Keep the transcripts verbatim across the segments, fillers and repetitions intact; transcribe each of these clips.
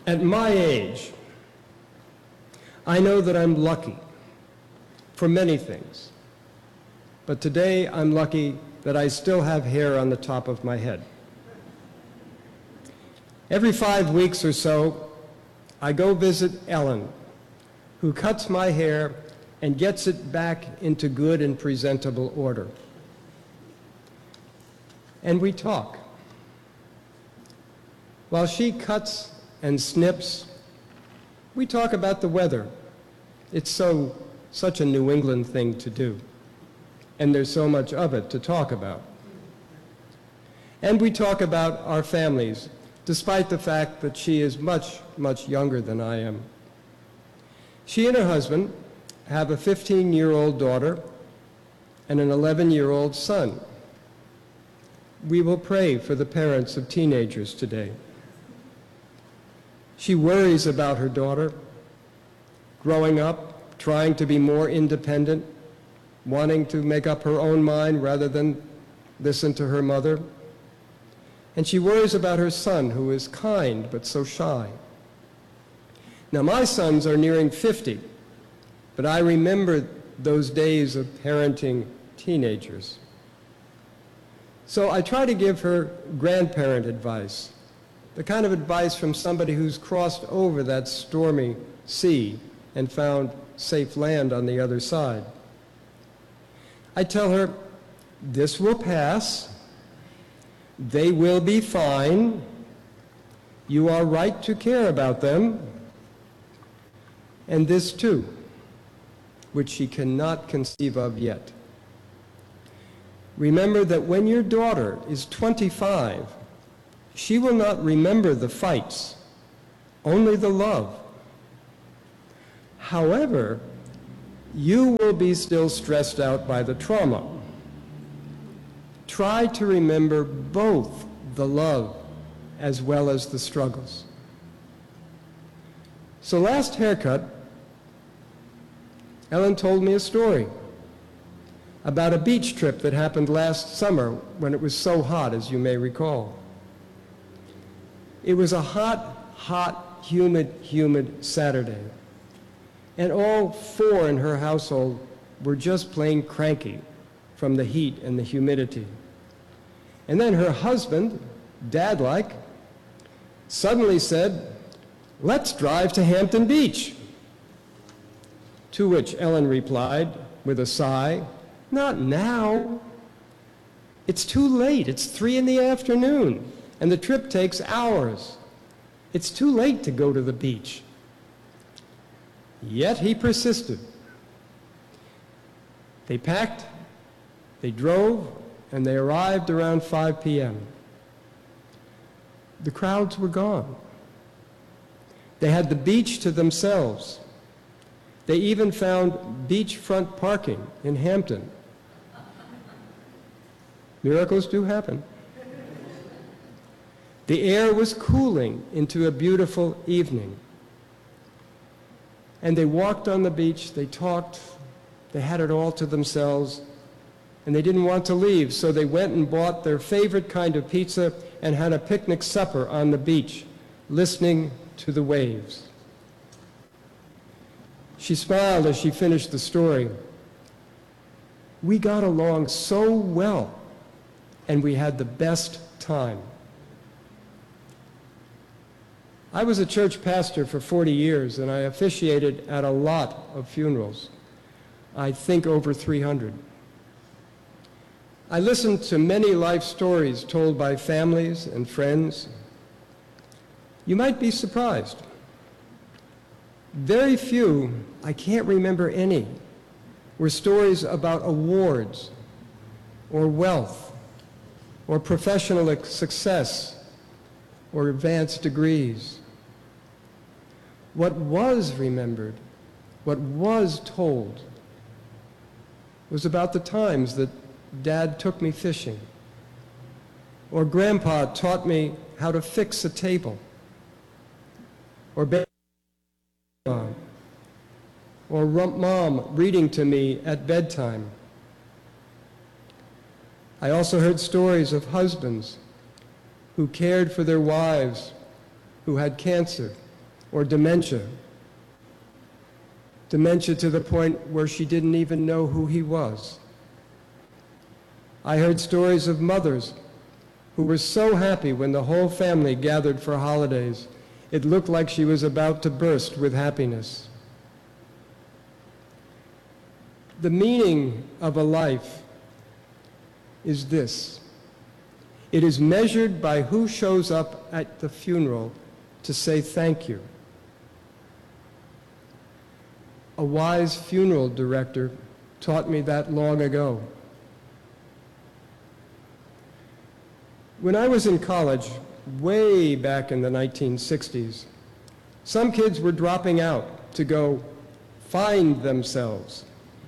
At my age, I know that I'm lucky for many things, but today I'm lucky that I still have hair on the top of my head. Every five weeks or so, I go visit Ellen, who cuts my hair and gets it back into good and presentable order. And we talk. While she cuts and snips, we talk about the weather. It's so, such a New England thing to do, and there's so much of it to talk about. And we talk about our families, despite the fact that she is much, much younger than I am. She and her husband have a fifteen-year-old daughter and an eleven-year-old son. We will pray for the parents of teenagers today. She worries about her daughter, growing up, trying to be more independent, wanting to make up her own mind rather than listen to her mother. And she worries about her son, who is kind but so shy. Now, my sons are nearing fifty, but I remember those days of parenting teenagers. So I try to give her grandparent advice, the kind of advice from somebody who's crossed over that stormy sea and found safe land on the other side. I tell her, this will pass. They will be fine. You are right to care about them. And this too, which she cannot conceive of yet. Remember that when your daughter is twenty-five, she will not remember the fights, only the love. However, you will be still stressed out by the trauma. Try to remember both the love as well as the struggles. So last haircut, Ellen told me a story about a beach trip that happened last summer when it was so hot, as you may recall. It was a hot, hot, humid, humid Saturday, and all four in her household were just plain cranky from the heat and the humidity. And then her husband, dad-like, suddenly said, "Let's drive to Hampton Beach." To which Ellen replied with a sigh, "Not now. It's too late. It's three in the afternoon, and the trip takes hours. It's too late to go to the beach." Yet he persisted. They packed, they drove, and they arrived around five p m The crowds were gone. They had the beach to themselves. They even found beachfront parking in Hampton. Miracles do happen. The air was cooling into a beautiful evening. And they walked on the beach, they talked, they had it all to themselves, and they didn't want to leave, so they went and bought their favorite kind of pizza and had a picnic supper on the beach, listening to the waves. She smiled as she finished the story. We got along so well, and we had the best time. I was a church pastor for forty years, and I officiated at a lot of funerals. I think over three hundred. I listened to many life stories told by families and friends. You might be surprised. Very few, I can't remember any, were stories about awards or wealth or professional success or advanced degrees. What was remembered, what was told, was about the times that Dad took me fishing, or Grandpa taught me how to fix a table, or baby, or Mom reading to me at bedtime. I also heard stories of husbands who cared for their wives who had cancer or dementia. Dementia to the point where she didn't even know who he was. I heard stories of mothers who were so happy when the whole family gathered for holidays. It looked like she was about to burst with happiness. The meaning of a life is this. It is measured by who shows up at the funeral to say thank you. A wise funeral director taught me that long ago. When I was in college, way back in the nineteen sixties, some kids were dropping out to go find themselves.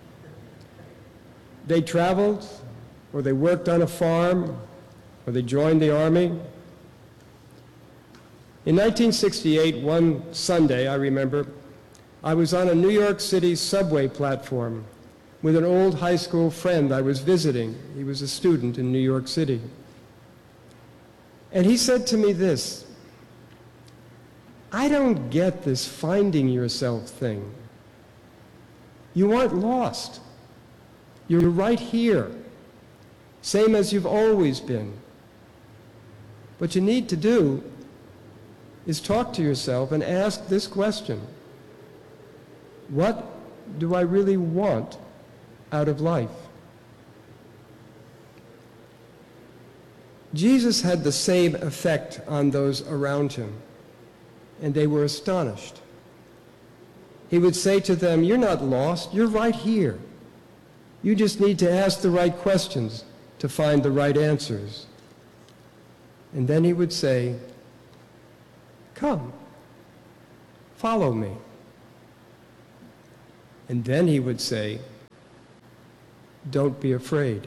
They traveled, or they worked on a farm, or they joined the army. In nineteen sixty-eight, one Sunday, I remember, I was on a New York City subway platform with an old high school friend I was visiting. He was a student in New York City. And he said to me this, "I don't get this finding yourself thing. You aren't lost. You're right here, same as you've always been. What you need to do is talk to yourself and ask this question: what do I really want out of life?" Jesus had the same effect on those around him, and they were astonished. He would say to them, "You're not lost, you're right here. You just need to ask the right questions to find the right answers." And then he would say, "Come, follow me." And then he would say, "Don't be afraid."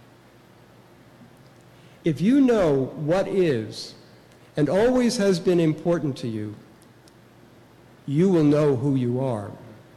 If you know what is and always has been important to you, you will know who you are.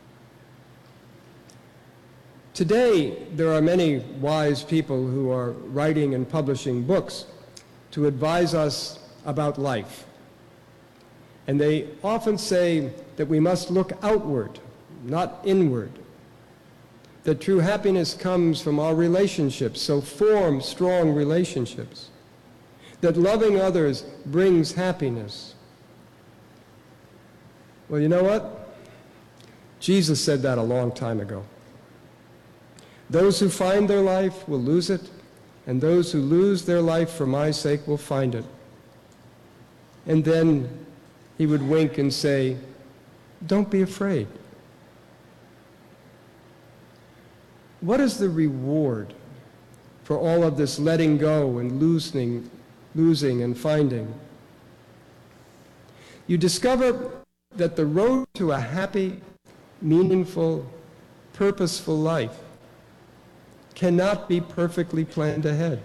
Today, there are many wise people who are writing and publishing books to advise us about life. And they often say that we must look outward, not inward. That true happiness comes from our relationships, so form strong relationships. That loving others brings happiness. Well, you know what? Jesus said that a long time ago. Those who find their life will lose it, and those who lose their life for my sake will find it. And then he would wink and say, "Don't be afraid." What is the reward for all of this letting go and loosening, losing and finding? You discover that the road to a happy, meaningful, purposeful life cannot be perfectly planned ahead.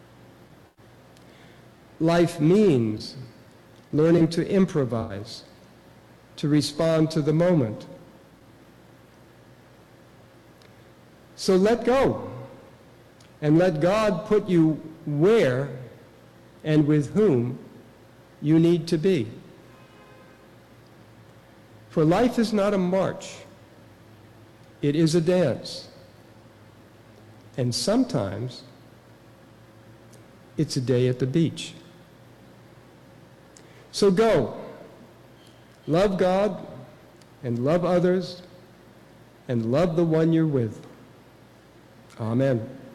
Life means learning to improvise, to respond to the moment. So let go, and let God put you where and with whom you need to be. For life is not a march, it is a dance. And sometimes it's a day at the beach. So go, love God, and love others, and love the one you're with. Amen.